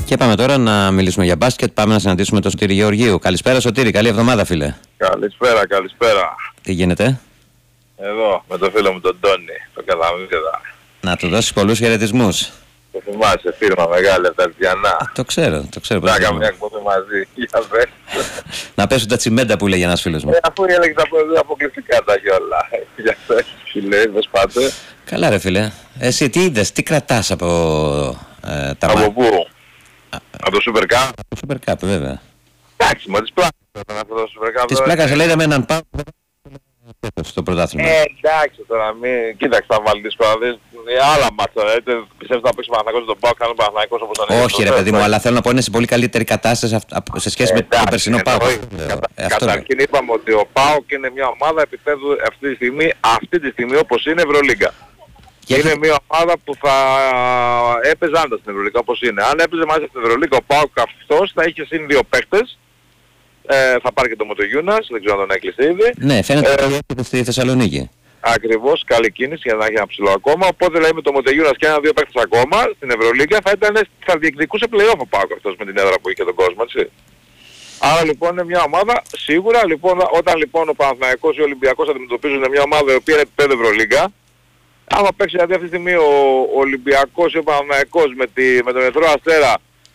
Και πάμε τώρα να μιλήσουμε για μπάσκετ. Πάμε να συναντήσουμε τον Σωτήρη Γεωργίου. Καλησπέρα, Σωτήρη. Καλή εβδομάδα, φίλε. Καλησπέρα. Τι γίνεται? Εδώ, με τον φίλο μου τον Τόνι, το Καλαμίδα. Να του δώσεις πολλούς χαιρετισμούς. Το θυμάσαι, φίρμα μεγάλη από τα Αρτιανά. Το ξέρω. Να κάνουμε μια εκπομπή μαζί. Για πες. Να πέσουν τα τσιμέντα που λέγει ένας φίλος μου. Αφού έλεγε τα αποκλειστικά τα κιόλα. Για πες, φίλε, δες πάτε. Καλά ρε φίλε. Εσύ τι είδες, τι κρατάς από τα μάτια? Από πού? Από το Super Cup. Το Super Cup, βέβαια. Εντάξει, μα τις πλάκας ήταν αυτό το Super Cup. Της πλάκας λέγαμε έναν πάω στο πρωτάθλημα. Εντάξει τώρα, μην... Κοίταξε, θα βάλει δύσκολα. Άλλα μάτσα, πιστεύω θα παίξει Παναθηναϊκός τον Πάο, κάνει Παναθηναϊκός όπως τον Όχι ρε παιδί μου, αλλά θέλω να πω είναι σε πολύ καλύτερη κατάσταση σε σχέση με τον περσινό Πάο. Καταρχήν είπαμε ότι ο ΠΑΟΚ είναι μια ομάδα επίπεδου αυτή τη στιγμή όπως είναι Ευρωλίγκα. Είναι μια ομάδα που θα έπαιζε άντα στην Ευρωλίγκα όπως είναι. Αν έπαιζε μαζί στην Ευρωλίγκα ο ΠΑΟΚ αυτός θα είχε συν 2 παίχτες. Θα πάρει και το Μοτογιούνας, δεν ξέρω αν τον έκλεισε ήδη. Ναι, φαίνεται ότι έρχεται στη Θεσσαλονίκη. Ακριβώς, καλή κίνηση για να έχει ένα ψηλό ακόμα. Οπότε δηλαδή με το Μοτογιούνας και ένα-δύο παίκτες ακόμα στην Ευρωλίγκα θα διεκδικούσε play-off ο ΠΑΟΚ αυτός με την έδρα που είχε τον κόσμο, έτσι. Άρα λοιπόν είναι μια ομάδα, σίγουρα λοιπόν, όταν λοιπόν ο Παναθηναϊκός ή ο Ολυμπιακός αντιμετωπίζουν μια ομάδα η οποία είναι επίπεδο Ευρωλίγκα, άμα παίξει δηλαδή αυτή τη στιγμή ο Ολυμπιακός ή ο Παναθηναϊκός με τον Ερυθρό Αστέρα,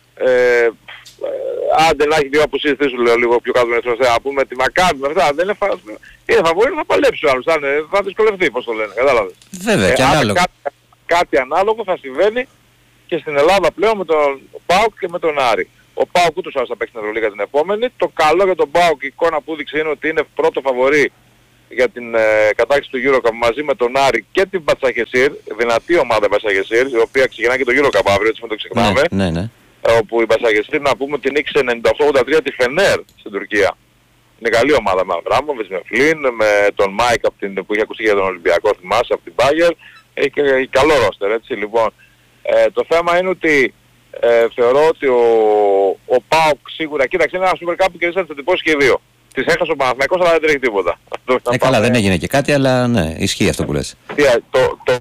άντε να έχει δύο απουσίες, τι σου λέω λίγο πιο κάτω με τον Αστέρα, πούμε τη Μακάμπι με αυτά, δεν είναι φαβορί, θα παλέψει ο άλλος, θα δυσκολευτεί, πώς το λένε, κατάλαβες. Βέβαια, και ανάλογο. Κάτι ανάλογο θα συμβαίνει και στην Ελλάδα πλέον με τον ΠΑΟΚ και με τον Άρη. Ο ΠΑΟΚ ούτως άλλως θα παίξει την Ευρωλίγα την επόμενη. Το καλό για τον ΠΑΟΚ, η εικόνα που δείξε είναι ότι είναι πρώτο φαβορί για την κατάκτηση του EuroCup μαζί με τον Άρη και την Μπατσαχεσίρ, δυνατή ομάδα Μπατσαχεσίρ, η οποία ξεκινάει και το EuroCup αύριο, έτσι μην το ξεχνάμε. Ναι. Όπου η Μπατσαχεσίρ, να πούμε, την νίκησε 98-83 τη Φενέρ στην Τουρκία. Είναι καλή ομάδα με Αβράμοβιτς, με Φλίν, με τον Μάικ που είχε ακουστεί για τον Ολυμπιακό, θυμάσαι, από την Bayern. Έχει και καλό ρόστερ, έτσι λοιπόν. Το θέμα είναι ότι θεωρώ ότι ο ΠΑΟΚ σίγουρα, κοίταξε, είναι ένα Super Cup που κερδίσαν τις εντυπώσεις και οι δύο. Τις έχασε ο Παναθηναϊκός αλλά δεν τρέχει τίποτα. Καλά, δεν έγινε και κάτι, αλλά ναι, ισχύει αυτό που λες. Το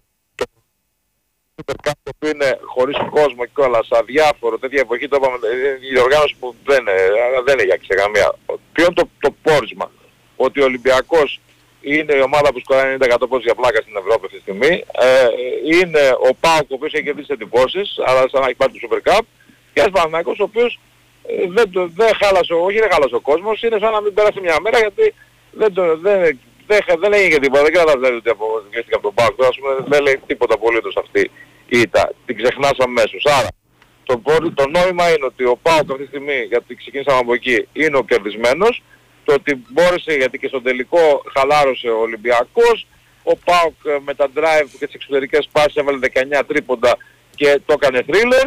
Super Cup που είναι χωρίς κόσμο και όλα, αδιάφορο, τέτοια εποχή, το είπαμε, η οργάνωση που δεν έχει άξιζε καμία. Ποιο είναι το πόρισμα? Ότι ο Ολυμπιακός είναι η ομάδα που σκοράει 90% πόντους για πλάκα στην Ευρώπη αυτή τη στιγμή. Είναι ο ΠΑΟΚ ο οποίος έχει κερδίσει εντυπώσεις, αλλά σαν να έχει πάρει το Super Cup. Και ένας Παναθηναϊκός ο οποίος δεν χάλασε ο κόσμος, είναι σαν να μην πέρασε μια μέρα γιατί δεν έγινε τίποτα, δεν καταλαβαίνει ότι αποκλείστηκε από τον ΠΑΟΚ. Δεν λέει τίποτα απολύτως αυτή η ήττα. Την ξεχνάς αμέσως. Άρα το νόημα είναι ότι ο ΠΑΟΚ αυτή τη στιγμή, γιατί ξεκίνησαμε από εκεί, είναι ο κερδισμένος. Το ότι μπόρεσε, γιατί και στον τελικό χαλάρωσε ο Ολυμπιακός, ο ΠΑΟΚ με τα drive και τις εξωτερικές πάσεις έβαλε 19 τρίποντα και το έκανε thriller,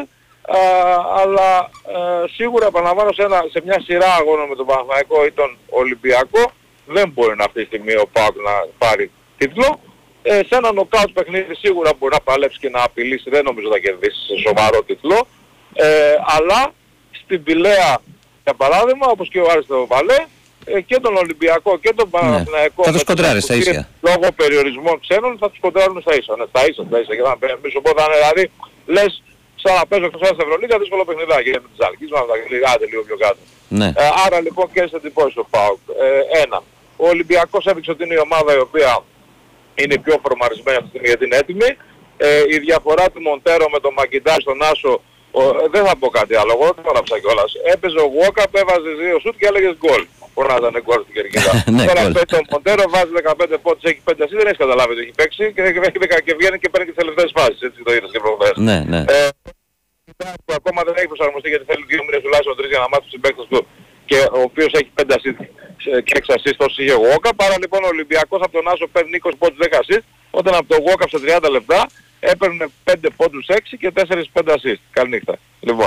αλλά σίγουρα επαναλαμβάνω σε μια σειρά αγώνων με τον Παναθηναϊκό ή τον Ολυμπιακό δεν μπορεί αυτή τη στιγμή ο ΠΑΟΚ να πάρει τίτλο. Σε ένα νοκάουτ παιχνίδι σίγουρα μπορεί να παλέψει και να απειλήσει, δεν νομίζω θα κερδίσει σε σοβαρό τίτλο, αλλά στην Πηλαία για παράδειγμα, όπως και ο Άρης το Βαλέ, και τον Ολυμπιακό και τον Παναθηναϊκό, θα τους κοντράρεις στα ίσια. Λόγω περιορισμών ξένων θα τους κοντράρουν στα ίσια. Ναι, στα ίσια. Και να μην σου πω θα είναι δηλαδή, λες σαν να παίζω εκτός στην Ευρωλίγα, δύσκολο παιχνιδάκι. Με τις Αλκείς, να τα λιγάτε λίγο πιο κάτω. Ναι. Άρα λοιπόν και σε εντυπώσεις ο ΠΑΟΚ. Ένα. Ο Ολυμπιακός έδειξε ότι είναι η ομάδα η οποία είναι πιο φορμαρισμένη αυτή τη στιγμή γιατί είναι έτοιμη. Η διαφορά του Μοντέρο με τον Μακιντάρ στον Άσο, δεν θα πω κάτι άλλο, εγώ δεν το έγραψα κιόλας. Έπαιζε ο Γουόκαπ, έβαζε 2 σουτ και έλεγες γκολ. Μπορεί να ήταν γκολ στην Κερκίδα. Τώρα παίζει τον Μοντέρο, βάζει 15 πόντους, έχει 5 ασίστ, δεν έχεις καταλάβει ότι έχει παίξει και βγαίνει και παίρνει τις τελευταίες φάσεις, έτσι το είδες και προχθές. Ναι. Που ακόμα δεν έχει προσαρμοστεί γιατί θέλει 2 μήνες τουλάχιστον 3 για να μάθει τους συμπαίκτες του και ο οποίος έχει 5 ασίστ και 6 ασίστ όσο είχε ο Γουόκαπ. Άρα λοιπόν ο Ολυμπιακός από τον Άσο παίρνει 20 πόντους 10 ασίστ, όταν από τον Γουόκαπ σε 30 λεπτά έπαιρνε 5 πόντους 6 και 4-5 ασίστ. Καληνύχτα. Λοιπόν,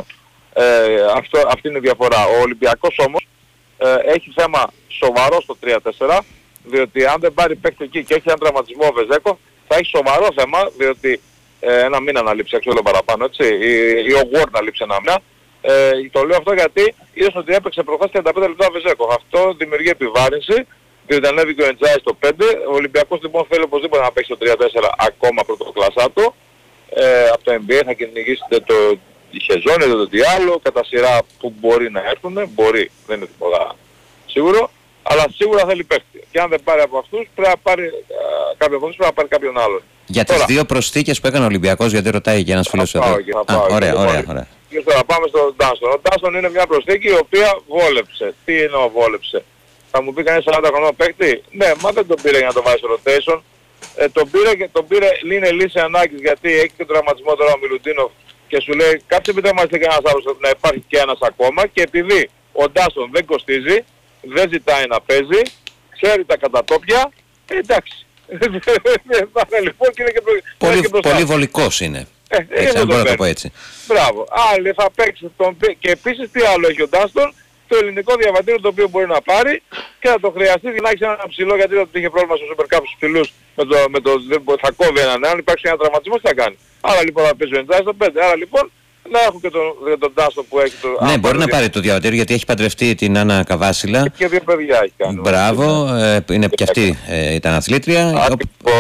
αυτή είναι η διαφορά. Ο Ολυμπιακός όμως έχει θέμα σοβαρό στο 3-4, διότι αν δεν πάρει παίκτη εκεί και έχει έναν τραυματισμό ο Βεζέκο, θα έχει σοβαρό θέμα, διότι ένα μήνα να λείψει, αξιόλο παραπάνω, έτσι, ή ο Ward να λείψει ένα μήνα. Το λέω αυτό γιατί είδες ότι έπαιξε προχθές 35 λεπτά ο Βεζέκο. Αυτό δημιουργεί επιβάρυνση, διότι ανέβηκε ο Εντζάι στο 5. Ο Ολυμπιακός λοιπόν θέλει οπωσδήποτε να παίξει το 3-4 ακόμα πρωτοκλασσάτο. Από το NBA θα κυνηγήσει η Χεζόνη, το τι άλλο, κατά σειρά που μπορεί να έρθουν, μπορεί, δεν είναι τίποτα σίγουρο, αλλά σίγουρα θέλει παίχτη. Και αν δεν πάρει από αυτούς, πρέπει να πάρει κάποιον από αυτούς, πρέπει να πάρει κάποιον άλλον. Για τις δύο προσθήκες που έκανε ο Ολυμπιακός, γιατί ρωτάει και ένας φίλος εδώ. Ωραία. Και τώρα πάμε στον Ντάνστον. Ο Ντάνστον είναι μια προσθήκη η οποία βόλεψε. Τι εννοώ βόλεψε? Θα μου πει κανείς 40 χρονών παίκτη? Ναι, μα δεν τον πήρε για να τον βάζει στο rotation. Τον πήρε, είναι λύση ανάγκης, γιατί έχει και τον τραυματισμό τώρα ο Μιλουτίνοφ και σου λέει κάτσε μην είμαστε κανένας άλλος, να υπάρχει και ένας ακόμα, και επειδή ο Ντάνστον δεν κοστίζει, δεν ζητάει να παίζει, ξέρει τα κατατόπια, εντάξει. Λοιπόν, και είναι και πολύ βολικός είναι. Έτσι, αν μπορώ να το πω έτσι. Μπράβο. Άλλοι θα παίξει και επίσης τι άλλο έχει ο Ντάνστον? Το ελληνικό διαβατήριο το οποίο μπορεί να πάρει και θα το χρειαστεί για να έχει ένα ψηλό, γιατί δεν είχε πρόβλημα στο Super Cup στους ψηλούς θα κόβει έναν. Αν υπάρξει ένα τραυματισμός τι θα κάνει? Άρα λοιπόν θα παίζει ο Ντάνστον 5. Άρα λοιπόν να έχουν και τον Ντάνστον που έχει το... Ναι, μπορεί να πάρει το διαβατήριο, γιατί έχει παντρευτεί την Άννα Καβάσιλα. Και δύο παιδιά έχει κάνει. Μπράβο, είναι και αυτή ήταν αθλήτρια.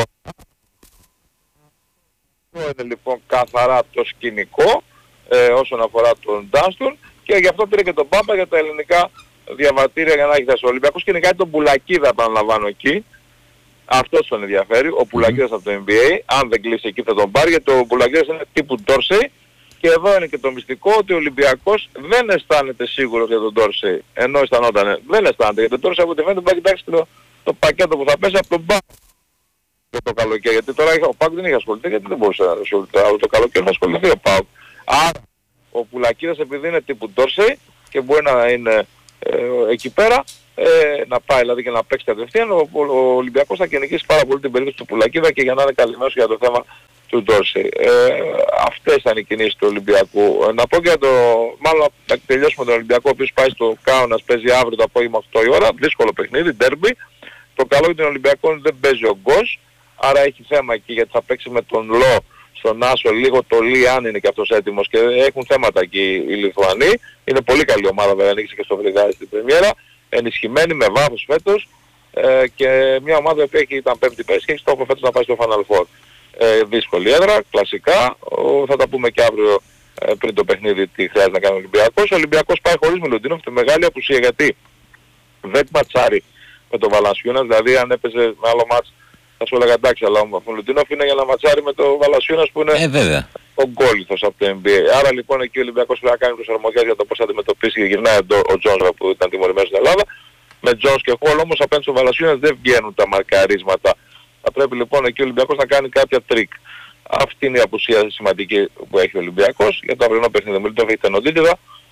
Αυτό είναι λοιπόν καθαρά το σκηνικό όσον αφορά τον Ντάνστον, και γι' αυτό πήρε και τον Πάμπα για τα ελληνικά διαβατήρια για να έχει δώσει ο Ολυμπιακός, και είναι κάτι τον Πουλακίδα επαναλαμβάνω εκεί. Αυτός τον ενδιαφέρει, ο Πουλακίδας από το NBA. Αν δεν κλείσει εκεί θα τον πάρει, γιατί ο Πουλακίδας είναι τύπου Ντόρσεϊ. Και εδώ είναι και το μυστικό, ότι ο Ολυμπιακός δεν αισθάνεται σίγουρος για τον Ντόρσεϊ, ενώ αισθανόταν. Δεν αισθάνεται, γιατί τον Ντόρσεϊ από τη φαίνεται πάει κοιτάξει το πακέτο που θα πέσει από τον Πάμπα το καλοκαίρι. Γιατί τώρα ο Πάουκ δεν είχε ασχοληθεί, γιατί δεν μπορούσε να ασχοληθεί, αλλά το καλοκαίρι θα ασχοληθεί ο Πάουκ. Άρα ο Πουλακίδας, επειδή είναι τύπου Ντόρσεϊ και μπορεί να είναι εκεί πέρα, να πάει δηλαδή και να παίξει κατευθείαν, ο Ολυμπιακός θα κυνηγήσει πάρα πολύ την περίπτωση του Πουλακίδα, και για να είναι καλυμμένος για το θέμα του Ντόρσεϊ. Αυτές ήταν οι κινήσεις του Ολυμπιακού. Να πω και για το... Μάλλον να τελειώσουμε τον Ολυμπιακό, ο οποίος πάει στο Κάουνας, παίζει αύριο το απόγευμα 8 η ώρα, δύσκολο παιχνίδι, ντέρμπι. Το καλό για τον Ολυμπιακό δεν παίζει ο Γκος, άρα έχει θέμα εκεί, γιατί θα παίξει με τον Λο στον Άσο, λίγο το Λι αν είναι και αυτός έτοιμος, και έχουν θέματα εκεί οι Λιθουανοί. Είναι πολύ καλή ομάδα, βέβαια, ανοίξει και στο Βρυγάδι στην Πρεμιέρα, ενισχυμένη με βάθος φέτος, και μια ομάδα που ήταν πέμπτη πέρσι και έχει στόχο φέτος να πάει στο Final Four. Δύσκολη έδρα, κλασικά, θα τα πούμε και αύριο πριν το παιχνίδι τι χρειάζεται να κάνει ο Ολυμπιακός. Ο Ολυμπιακός πάει χωρίς Μιλουτίνοφ, τη μεγάλη απουσία, γιατί δεν ματσάρει με τον Βαλανσιούνας, δηλαδή αν έπαιζε με άλλο μάτς θα σου έλεγα εντάξει, αλλά ο Μιλουτίνοφ είναι για να ματσάρει με τον Βαλανσιούνας που είναι ο γκόλιθος από το NBA. Άρα λοιπόν εκεί ο Ολυμπιακός πρέπει να κάνει προσαρμογές για το πώς θα αντιμετωπίσει, και γυρνάει ο Τζόνς που ήταν τιμωρημένος στην Ελλάδα. Με Τζόνς και Χολ όμως απέναντι στον Βαλανσιούνας δεν βγαίνουν τα μαρκαρίσματα. Θα πρέπει λοιπόν εκεί ο Ολυμπιακός να κάνει κάποια τρίκ. Αυτή είναι η απουσία σημαντική που έχει ο Ολυμπιακός. Για το αυριανό παιχνίδι Μιλουτίνοφ έχει τενοντίτιδα.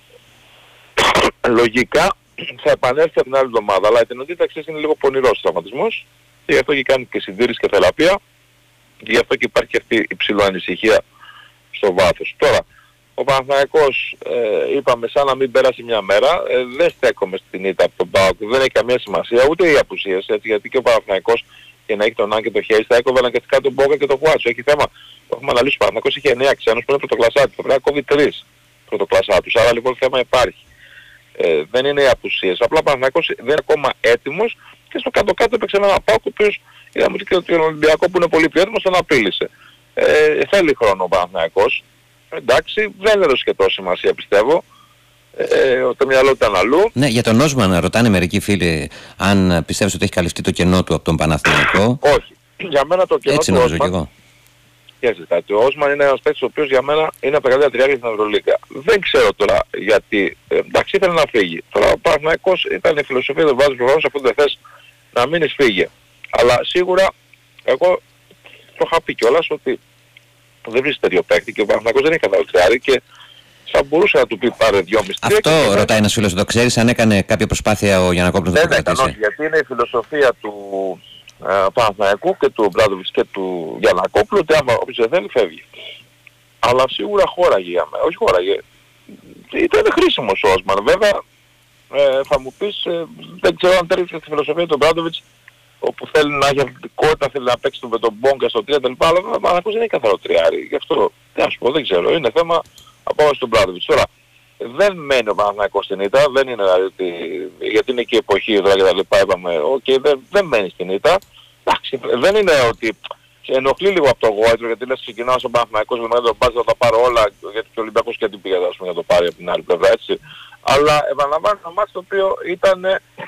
Λογικά θα επανέλθει από την άλλη εβδομάδα, αλλά η τενοντίτιδα είναι λίγο πονηρός τραυματισμός. Και γι' αυτό και κάνει και συντήρηση και θεραπεία, και γι' αυτό και υπάρχει αυτή η ψηλοανησυχία στο βάθος. Τώρα, ο Παναθηναϊκός, είπαμε σαν να μην πέρασε μια μέρα, δεν στέκομαι στην ήττα από τον ΠΑΟΚ, δεν έχει καμία σημασία, ούτε οι απουσίες, έτσι, γιατί και ο Παναθηναϊκός για να έχει τον Αν και τον Χέις θα έκοβε αναγκαστικά τον Μπόκα και τον Χουάτσο. Έχει θέμα, το έχουμε αναλύσει, ο Παναθηναϊκός είχε 9 ξένους που είναι πρωτοκλασσάτους, θα πρέπει να κόβει 3 πρωτοκλασσάτους, άρα λοιπόν θέμα υπάρχει. Δεν είναι οι απουσίες, απλά ο Παναθηναϊκός δεν είναι ακόμα έτοιμος, και στο κάτω-κάτω έπαιξε έναν ΠΑΟΚ, ο οποίος είδαμε και τον Ολυμπιακό που είναι πολύ πιο έτοιμος, τον απείλησε. Θέλει χρόνο ο Παναθηναϊκός. Εντάξει, δεν έδωσε και τόση σημασία πιστεύω. Το μυαλό ήταν αλλού. Ναι, για τον Όσμαν ρωτάνε μερικοί φίλοι αν πιστεύεις ότι έχει καλυφθεί το κενό του από τον Παναθηναϊκό. Όχι. Για μένα το κενό έτσι του νομίζω Όσμαν... Ο Όσμαν είναι ένας παίκτης ο οποίος για μένα είναι από τα καλύτερα τριάρια στην Ευρωλίγκα. Δεν ξέρω τώρα γιατί. Εντάξει, ήθελε να φύγει. Τώρα ο Παναθηναϊκός ήταν η φιλοσοφία του βάζου προφανώς, αφού δεν θες να μείνεις φύγε. Αλλά σίγουρα εγώ το είχα πει κιόλας ότι δεν βρίσκει τέτοιο παίκτη, και ο Παναθηναϊκός δεν είναι καθόλου τριάρι, και θα μπορούσε να του πει πάρε 2,5. Αυτό ρωτάει ένας φίλος, το ξέρεις, αν έκανε κάποια προσπάθεια ο Γιαννακόπουλος να το κρατήσει. Όχι, γιατί είναι η φιλοσοφία του Παναθηναϊκού και του Μπράντοβιτς και του Γιαννακόπουλου, ότι άμα όποιος δεν θέλει φεύγει. Αλλά σίγουρα χώραγε για μένα, όχι χώραγε. Ήταν χρήσιμος ο Όσμαν. Βέβαια θα μου πεις, δεν ξέρω αν τέριξε στη φιλοσοφία του Μπράντοβιτς, όπου θέλει να έχει αθλητικότητα, θέλει να παίξει με τον Μπόγκα στο 3 κτλ. Αλλά ο Παναθηναϊκός δεν είναι καθαρό τριάρι. Γι' αυτό τι να σου πω, δεν ξέρω. Είναι θέμα απόφαση του Μπράντοβιτς. Τώρα δεν μένει ο Παναθηναϊκός στην ήττα, δεν είναι δηλαδή ότι, γιατί είναι και η εποχή τώρα και τα λοιπά, είπαμε, δεν μένει στην ήττα. Εντάξει, δεν είναι ότι σε ενοχλεί λίγο από το γόητρο, γιατί λες ξεκινάω στον Παναθηναϊκό, με τον μπάζα θα τα πάρω όλα, γιατί και ο Ολυμπιακός και την πήγε για να το πάρει από την άλλη πλευρά, έτσι. Αλλά επαναλαμβάνω ένα μάτς το οποίο ήταν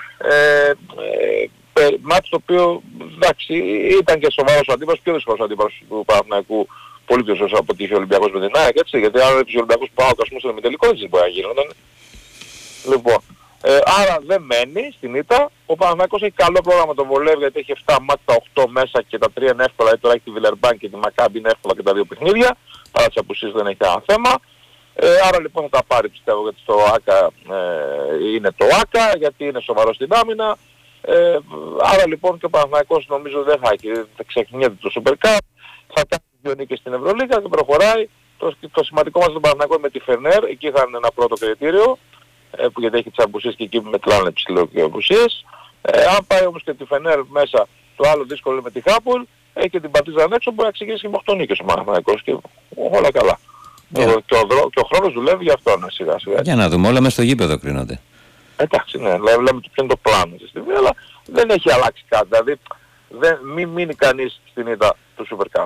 μάτς το οποίο, εντάξει, ήταν και σοβαρός ο αντίπαλος, πιο δύσκολος ο αντίπαλος του Παναθηναϊκού, πολύ πιο σωστός από ότι είχε ο Ολυμπιακός με την ΑΕΚ, έτσι, γιατί αν έπαιζε ο Ολυμπιακός που ας πούμε στον ημιτελικό δεν μπορεί να γίνονταν. Λοιπόν, άρα δεν μένει στην ήττα. Ο Παναθηναϊκός έχει καλό πρόγραμμα, το βολεύει, γιατί έχει 7 μάτς, τα 8 μέσα και τα 3 είναι εύκολα, γιατί τώρα έχει τη Βιλερμπάν και τη Μακάμπι είναι εύκολα και τα 2 παιχνίδια, παρά τις απουσίες δεν έχει κανένα θέμα. Άρα λοιπόν θα τα πάρει, πιστεύω, γιατί στο ΆΚΑ είναι το ΆΚΑ, γιατί είναι σοβαρό στην άμυνα. Άρα λοιπόν και ο Παναθηναϊκός νομίζω δεν θα ξεχνιέται το Super Cup, θα κάνει 2 νίκες στην Ευρωλίγα και προχωράει. Το σημαντικό μας στον Παναθηναϊκό με τη Φενέρ, εκεί είχαν ένα πρώτο κριτήριο, που γιατί έχει τις απουσίες και εκεί μετράνε ψηλό και απουσίες. Αν πάει όμως και τη Φενέρ μέσα, το άλλο δύσκολο με τη Χάπολ, έχει και την Παρτίζαν έξω, μπορεί να ξεκινήσει και με 8 νίκες ο Παναθηναϊκός και όλα καλά. Και ο χρόνος δουλεύει για αυτό, σιγά σιγά. Για να δούμε, όλα μέσα στο γήπεδο κρίνονται. Εντάξει, ναι, λέμε ποιο είναι το πλάνο στη στιγμή, αλλά δεν έχει αλλάξει κάτι. Δηλαδή, μην μείνει κανείς στην ήττα του Super Cup.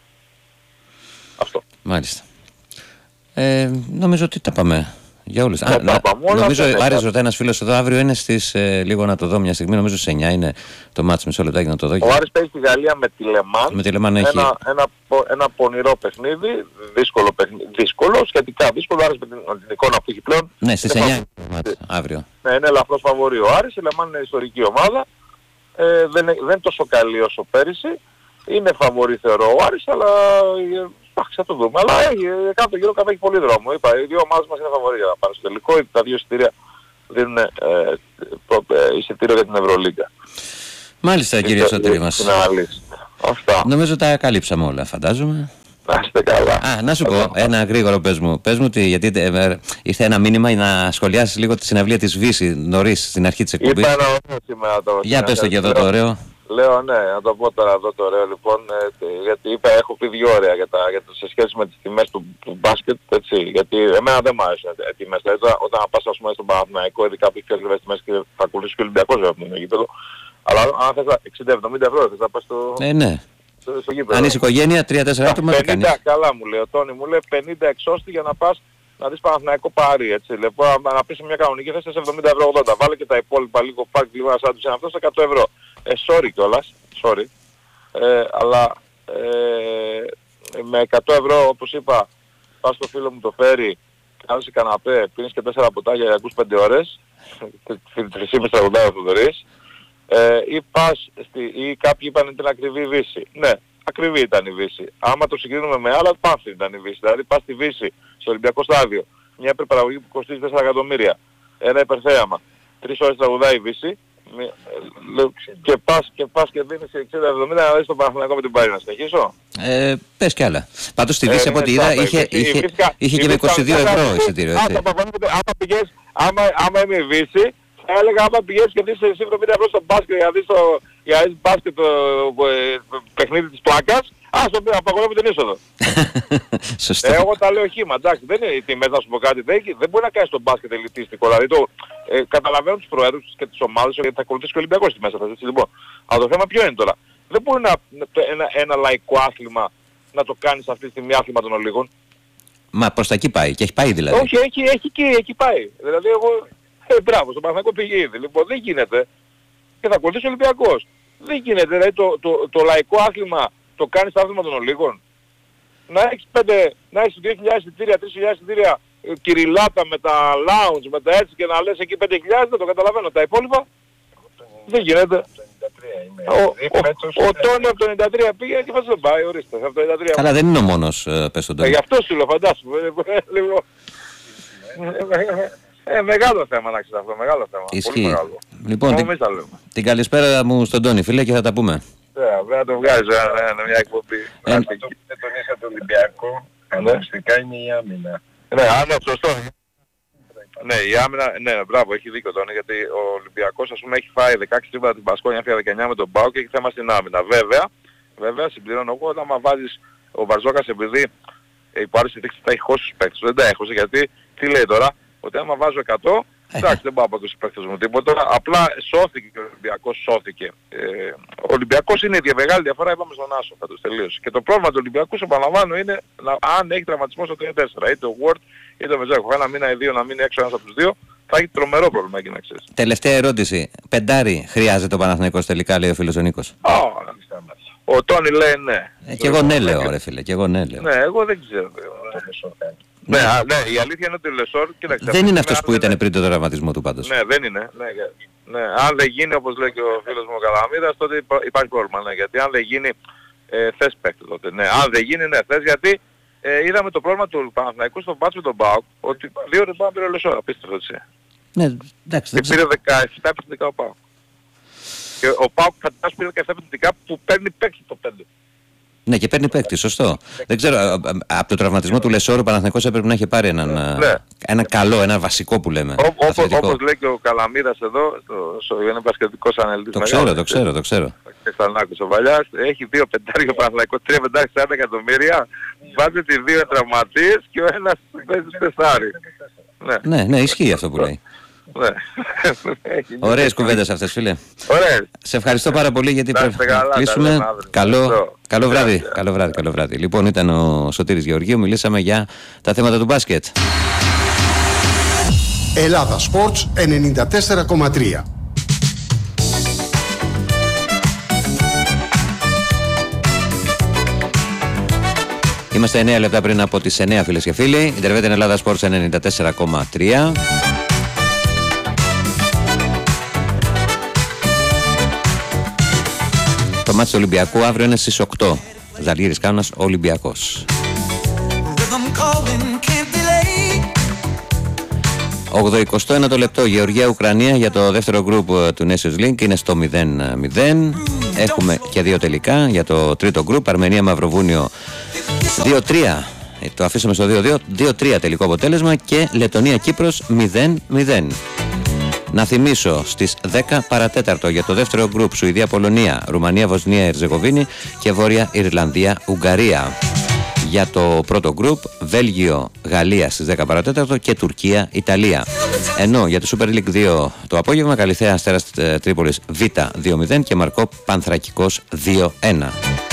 Αυτό. Μάλιστα. Νομίζω ότι τα πάμε για όλες. Νομίζω Άρης ρωτάει ένας φίλος εδώ, αύριο είναι στις, λίγο να το δω μια στιγμή, νομίζω στις 9 είναι το μάτς, μισό λεπτάκι να το δω. Ο Άρης παίζει στη Γαλλία με τη Λεμάν. Με τη Λεμάν έχει... ένα πονηρό παιχνίδι, δύσκολο, σχετικά δύσκολο. Ο Άρης με την εικόνα που έχει πλέον. Ναι, στις 9 αύριο. Ναι, είναι ελαφρώς φαβορί ο Άρης. Η Λεμάν είναι ιστορική ομάδα. Δεν είναι τόσο καλή όσο πέρυσι. Είναι φαβορί θεωρώ ο Άρης, αλλά θα το δούμε. Αλλά κάτω το γύρο έχει πολύ δρόμο. Είπα, οι δύο ομάδες μας είναι φαβορί για να πάνε στο τελικό. Τα δύο εισιτήρια δίνουν εισιτήριο για την Ευρωλίγκα. Μάλιστα, κύριε Σωτήρη μας. Αυτά. Νομίζω τα καλύψαμε όλα, φαντάζομαι. Να είστε καλά. Να σου πω, ένα γρήγορο πες μου. Πες μου γιατί ήρθε ένα μήνυμα να σχολιάσεις λίγο τη συναυλία της Βύση νωρίς στην αρχή της εκπομπής. Είπα ένα ωραίο σήμερα το. Για πες το και εδώ το ωραίο. Λέω ναι, να το πω τώρα εδώ το ωραίο λοιπόν, γιατί έχω πει 2 ωραία σε σχέση με τις τιμές του μπάσκετ, έτσι, γιατί εμένα δεν μου άρεσαν οι τιμές. Δηλαδή όταν πας ας πούμε στον Παναθηναϊκό, ειδικά που έχει πιο ακριβές τιμές και θα ακολουθήσει και ο Ολυμπιακός βέβαια που είναι γήπεδο, αλλά αν θες 60-70 ευρώ θες να πας ναι. στο γήπεδο. Αν είσαι οικογένεια, 3-4 άτομα, 50, καλά μου λέει ο Τόνι, μου λέει 50 εξώστη για να πας να δεις Παναθηναϊκό Πάρη, έτσι. Λοιπόν, να πεις μια κανονική θέση σε 70 ευρώ 80, βάλε και τα υπόλοιπα λίγο πάρκ, λίγο να σάντουιτς αυτό σε 100 ευρώ. Sorry κιόλας, sorry. Αλλά με 100 ευρώ, όπως είπα, πας στο φίλο μου το φέρει, κάνεις καναπέ, πίνεις και 4 ποτάκια για ακούς 5 ώρες, 3,5 θα δωρείς, ή κάποιοι είπαν ότι ήταν ακριβή η Βύση. Ναι, ακριβή ήταν η Βύση. Άμα το συγκρίνουμε με άλλα, πάθη ήταν η Βύση. Δηλαδή πας στη Βύση, στο Ολυμπιακό Στάδιο, μια υπερπαραγωγή που κοστίζει 4 εκατομμύρια, ένα υπερθέαμα, 3 ώρες τραγουδάει η Βύση, και πας και δίνεις 60-70 να δεις τον Παναθηναϊκό με την Πάρη. Να συνεχίσω. Πες κι άλλα. Πάντως στη Βύση από ό,τι είδα είχε και με 22 ευρώ εισιτήριο. Άμα είμαι η Βύση, θα έλεγα άμα πηγαίνεις και δεις 70 ευρώ στο μπάσκετ για να δεις μπάσκετ το παιχνίδι της πλάκας, το απαγορεύει την είσοδο. Σωστό. Εγώ τα λέω χήμα, εντάξει, δεν είναι οι τιμές, να σου πω κάτι, δεν μπορεί να κάνεις τον μπάσκετ ελιτίστικο, δηλαδή καταλαβαίνω τους προέδρους και τις ομάδες γιατί θα ακολουθήσει και ο Ολυμπιακός στη μέσα, λοιπόν. Αλλά το θέμα ποιο είναι τώρα, δεν μπορεί ένα λαϊκό άθλημα να το κάνεις αυτή τη στιγμή άθλημα των ολίγων. Μα προς τα εκεί πάει και έχει πάει δηλαδή. Όχι, έχει πάει. Δηλαδή εγώ, μπράβο, στον Παναθηναϊκό πήγε ήδη. Λοιπόν, δεν γίνεται. Και θα ακολουθήσει ο Ολυμπιακός. Δεν γίνεται, δηλαδή το λαϊκό άθλημα το κάνεις άθλημα των ολίγων. Να έχεις 2.000 εισιτήρια, 3.000 εισιτήρια κυριλάτα με τα lounge, με τα έτσι και να λες εκεί 5.000, δεν το καταλαβαίνω. Τα υπόλοιπα δεν γίνεται. Ο Τόνι από το 93 πήγε και φας δεν πάει, ορίστε. Από το 93. Καλά, δεν είναι ο μόνος, πες τον Τόνι. Γι' αυτό σου λέω, φαντάσου. Μεγάλο θέμα να ξέρεις αυτό, μεγάλο θέμα. Ισχύει. Πολύ μεγάλο. Λοιπόν, την καλησπέρα μου στον Τόνι, φίλε, και θα τα πούμε. Βέβαια, να το βγάζω, μια εκπομπή. Αυτό που δεν τονίσα το Ολυμπιακό, κανονιστικά είναι η άμυνα. Ναι, σωστό. Ναι, η άμυνα, ναι, μπράβο, έχει δίκιο Τόνι, γιατί ο Ολυμπιακός ας πούμε έχει φάει 16 τρίβατα την Πασκόνια, έφυγε 19 με τον Πάο και έχει θέμα στην άμυνα. Βέβαια, συμπληρώνω εγώ, όταν βάζεις ο Βαρζόκας επειδή υπό άλλες συνθήκες θα έχει χώσει τους παίκτες, δεν τα έχωσε, γιατί τι λέει τώρα, ότι άμα βάζω 100, Εντάξει, δεν πάω από τους παίκτες μου τίποτα. Απλά σώθηκε και ο Ολυμπιακός, σώθηκε. Ο Ολυμπιακός είναι η μεγάλη διαφορά, είπαμε στον Άσο φέτος, τελείωσε. Και το πρόβλημα του Ολυμπιακού, επαναλαμβάνω, είναι αν έχει τραυματισμό στο 3-4, είτε ο Ward είτε ο Μεζέκο. Ένα μήνα ή δύο να μείνει έξω ένας από τους δύο, θα έχει τρομερό πρόβλημα εκεί να ξέρεις. Τελευταία ερώτηση. Πεντάρι χρειάζεται ο Παναθηναϊκός τελικά, λέει ο φίλος ο Νίκος? Ο Τόνι λέει ναι. Και εγώ ναι λέω, ρε φίλε, και εγώ ναι λέω. Ναι, εγώ δεν ξέρω. Ναι, η αλήθεια είναι ότι ο Λεσόρ, κοίταξε, δεν είναι αυτός που ήταν πριν τον τραυματισμό του πάντως. Ναι, δεν είναι. Ναι, αν δεν γίνει, όπως λέει και ο φίλος μου ο Καλαμίδας, τότε υπάρχει πρόβλημα. Ναι, γιατί αν δεν γίνει, θες παίκτη τότε. Ναι, αν δεν γίνει, ναι, θες, γιατί είδαμε το πρόβλημα του Παναθηναϊκού στο μπάτς με τον ΠΑΟΚ, ότι 2 ρεπάουν πήρε ο Λεσόρ, απίστευτο έτσι. Ναι, εντάξει. Και πήρε 17 επιθετικά ο ΠΑΟΚ. Και ο ΠΑΟΚ φαντάζομαι πήρε 17 επιθετικά που παίρνει παίκτη το 5. Ναι, και παίρνει παίκτη, σωστό. Δεν ξέρω, από το τραυματισμό του Λεσόρου ο Παναθηναϊκός έπρεπε να έχει πάρει ένα καλό, ένα βασικό που λέμε. Όπως λέει και ο Καλαμίδας εδώ, είναι μπασκετικός αναλυτής. Το ξέρω. Ο Βαλιάς έχει 2 πεντάρια ο Παναθηναϊκός, 3 πεντάρια 40 εκατομμύρια, βάζετε οι 2 τραυματίες και ο ένας παίζει 4. Ναι, ισχύει αυτό που λέει. Ναι. Ωραίες κουβέντες αυτές, φίλε. Ωραίες. Σε ευχαριστώ πάρα πολύ γιατί πρέπει να κλείσουμε. Καλό βράδυ. Λοιπόν, ήταν ο Σωτήρης Γεωργίου, μιλήσαμε για τα θέματα του μπάσκετ. Ελλάδα Sports 94,3. Είμαστε 9 λεπτά πριν από τις 9, φίλες και φίλοι. Ιντερβέτε Ελλάδα Sports 94,3. Το μάτι του Ολυμπιακού αύριο είναι στις 8. Ζαλγίρις Κάουνας, Ολυμπιακός. 81ο λεπτό, Γεωργία-Ουκρανία για το δεύτερο γκρουπ του Nations League είναι στο 0-0. Έχουμε και 2 τελικά για το τρίτο γκρουπ, Αρμενία-Μαυροβούνιο 2-3. Το αφήσαμε στο 2-2, 2-3 τελικό αποτέλεσμα και Λετωνία-Κύπρος 0-0. Να θυμίσω στις 10 παρατέταρτο για το δεύτερο γκρουπ Σουηδία-Πολωνία, Ρουμανία-Βοσνία-Ερζεγοβίνη και Βόρεια Ιρλανδία-Ουγγαρία. Για το πρώτο γκρουπ Βέλγιο-Γαλλία στις 10 παρατέταρτο και Τουρκία-Ιταλία. Ενώ για το Super League 2 το απόγευμα Καλιθέα Αστέρας Τρίπολης Β 2-0 και Μαρκό Πανθρακικός 2-1.